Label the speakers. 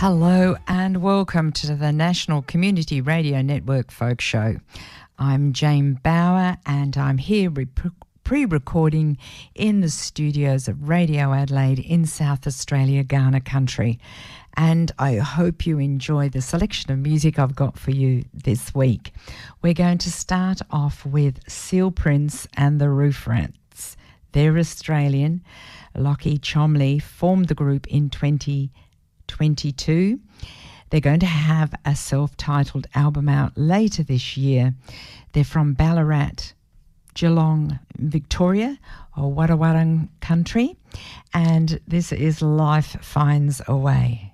Speaker 1: Hello and welcome to the National Community Radio Network Folk Show. I'm Jane Bauer and I'm here pre-recording in the studios of Radio Adelaide in South Australia, Ghana country. And I hope you enjoy the selection of music I've got for you this week. We're going to start off with Seal Prince and the Roof Rats. They're Australian. Lockie Chomley formed the group in 2022. They're going to have a self-titled album out later this year. They're from Ballarat, Geelong, Victoria, or Wadawurrung country, and this is Life Finds a Way.